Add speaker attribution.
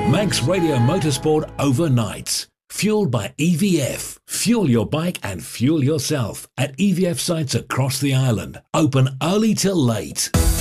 Speaker 1: Manx Radio Motorsport overnights. Fueled by EVF. Fuel your bike and fuel yourself at EVF sites across the island. Open early till late.